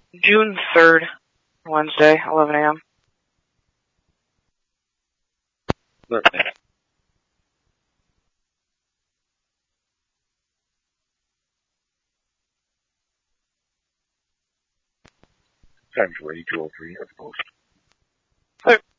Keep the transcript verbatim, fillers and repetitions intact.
June third, Wednesday, eleven a.m. Birthday. Time's ready, two oh three, at the post. Okay.